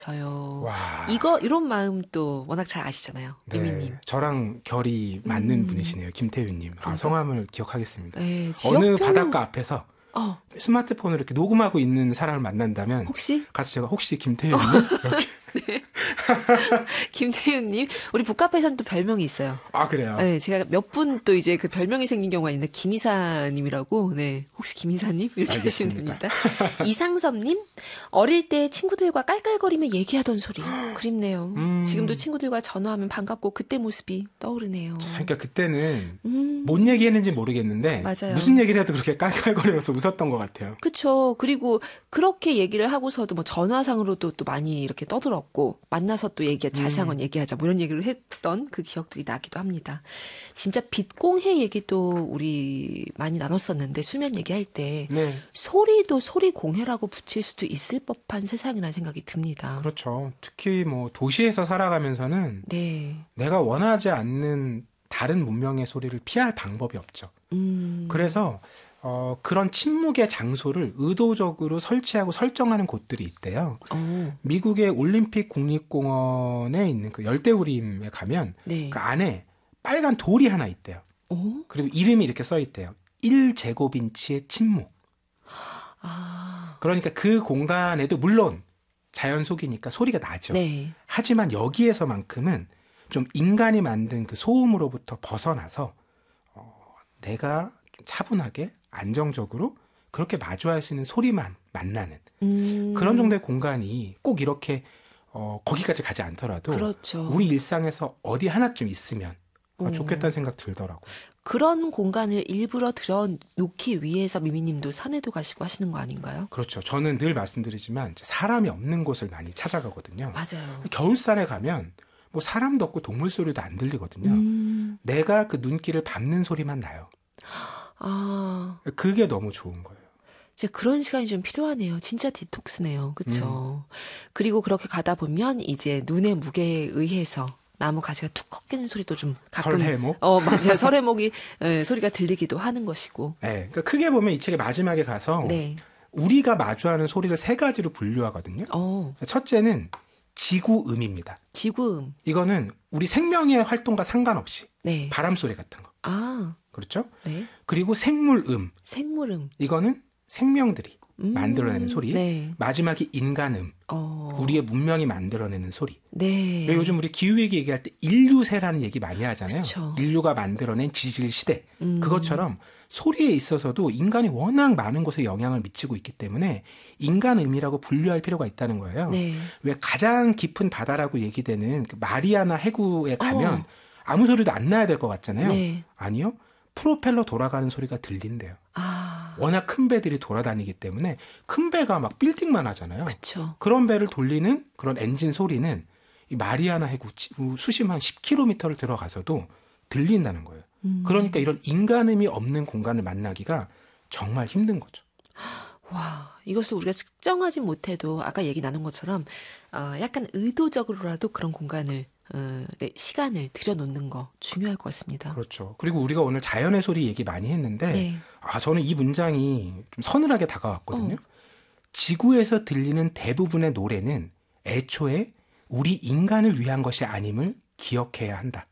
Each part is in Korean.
저요. 와. 이런 마음 또 워낙 잘 아시잖아요. 네, 미미님. 저랑 결이 맞는 분이시네요. 김태윤님. 그러니까. 성함을 기억하겠습니다. 네, 어느 지역별로- 바닷가 앞에서 어, 스마트폰을 이렇게 녹음하고 있는 사람을 만난다면 혹시? 가서 제가 혹시 김태윤님? 이렇게. 김태윤님. 우리 북카페에서는 또 별명이 있어요. 아, 그래요? 네, 제가 몇 분 또 이제 그 별명이 생긴 경우가 있는데, 김이사님이라고, 네. 혹시 김이사님? 이렇게 하시는 알겠습니다. 분입니다. 이상섭님, 어릴 때 친구들과 깔깔거리며 얘기하던 소리. 그립네요. 지금도 친구들과 전화하면 반갑고 그때 모습이 떠오르네요. 그러니까 그때는 뭔 얘기했는지 모르겠는데 맞아요. 무슨 얘기를 해도 그렇게 깔깔거리면서 웃었던 것 같아요. 그쵸. 그리고 그렇게 얘기를 하고서도 뭐 전화상으로도 또 많이 이렇게 떠들었고, 만나서 또 자세한 얘기하자, 뭐 이런 얘기를 했던 그 기억들이 나기도 합니다. 진짜 빛공해 얘기도 우리 많이 나눴었는데, 수면 얘기할 때, 네. 소리도 소리 공해라고 붙일 수도 있을 법한 세상이라는 생각이 듭니다. 그렇죠. 특히 뭐 도시에서 살아가면서는 네. 내가 원하지 않는 다른 문명의 소리를 피할 방법이 없죠. 그래서 그런 침묵의 장소를 의도적으로 설치하고 설정하는 곳들이 있대요. 미국의 올림픽 국립공원에 있는 그 열대우림에 가면 네. 그 안에 빨간 돌이 하나 있대요. 오? 그리고 이름이 이렇게 써 있대요. 1제곱인치의 침묵. 아. 그러니까 그 공간에도 물론 자연 속이니까 소리가 나죠. 네. 하지만 여기에서만큼은 좀 인간이 만든 그 소음으로부터 벗어나서 내가 좀 차분하게 안정적으로 그렇게 마주할 수 있는 소리만 만나는 그런 정도의 공간이 꼭 이렇게 거기까지 가지 않더라도 그렇죠. 우리 일상에서 어디 하나쯤 있으면 좋겠다는 생각 들더라고요. 그런 공간을 일부러 들어놓기 위해서 미미님도 산에도 가시고 하시는 거 아닌가요? 그렇죠. 저는 늘 말씀드리지만 사람이 없는 곳을 많이 찾아가거든요. 맞아요. 겨울산에 가면 뭐 사람도 없고 동물 소리도 안 들리거든요. 내가 그 눈길을 밟는 소리만 나요. 아, 그게 너무 좋은 거예요. 이제 그런 시간이 좀 필요하네요. 진짜 디톡스네요. 그렇죠. 그리고 그렇게 가다 보면 이제 눈의 무게에 의해서 나무 가지가 툭 꺾이는 소리도 좀 가끔 설해목? 맞아요. 설해목이 소리가 들리기도 하는 것이고. 네, 그러니까 크게 보면 이 책의 마지막에 가서 네. 우리가 마주하는 소리를 세 가지로 분류하거든요. 첫째는 지구음입니다. 지구음. 이거는 우리 생명의 활동과 상관없이 네. 바람 소리 같은 거. 아, 그렇죠? 네. 그리고 생물음. 생물음. 이거는 생명들이 만들어내는 소리. 네. 마지막이 인간음. 우리의 문명이 만들어내는 소리. 네. 요즘 우리 기후위기 얘기할 때 인류세라는 얘기 많이 하잖아요. 그쵸. 인류가 만들어낸 지질시대. 그것처럼 소리에 있어서도 인간이 워낙 많은 곳에 영향을 미치고 있기 때문에 인간음이라고 분류할 필요가 있다는 거예요. 네. 왜 가장 깊은 바다라고 얘기되는 그 마리아나 해구에 가면 아무 소리도 안 나야 될 것 같잖아요. 네. 아니요. 프로펠러 돌아가는 소리가 들린대요. 아, 워낙 큰 배들이 돌아다니기 때문에 큰 배가 막 빌딩만 하잖아요. 그쵸. 그런 배를 돌리는 그런 엔진 소리는 이 마리아나 해구 수심 한 10km를 들어가서도 들린다는 거예요. 그러니까 이런 인간음이 없는 공간을 만나기가 정말 힘든 거죠. 와, 이것을 우리가 측정하지 못해도 아까 얘기 나눈 것처럼 약간 의도적으로라도 그런 공간을 시간을 들여놓는 거 중요할 것 같습니다. 그렇죠. 그리고 우리가 오늘 자연의 소리 얘기 많이 했는데 네. 저는 이 문장이 좀 서늘하게 다가왔거든요. 지구에서 들리는 대부분의 노래는 애초에 우리 인간을 위한 것이 아님을 기억해야 한다.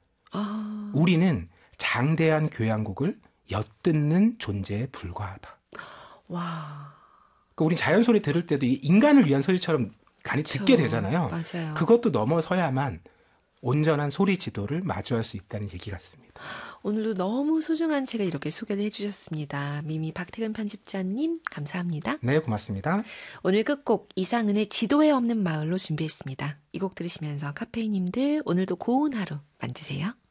우리는 장대한 교향곡을 엿듣는 존재에 불과하다. 와. 그러니까 우리 자연 소리 들을 때도 인간을 위한 소리처럼 많이 그쵸. 듣게 되잖아요. 맞아요. 그것도 넘어서야만 온전한 소리 지도를 마주할 수 있다는 얘기 같습니다. 오늘도 너무 소중한 책을 이렇게 소개를 해주셨습니다. 미미 박태근 편집자님 감사합니다. 네, 고맙습니다. 오늘 끝곡 이상은의 지도에 없는 마을로 준비했습니다. 이 곡 들으시면서 카페인님들 오늘도 고운 하루 만드세요.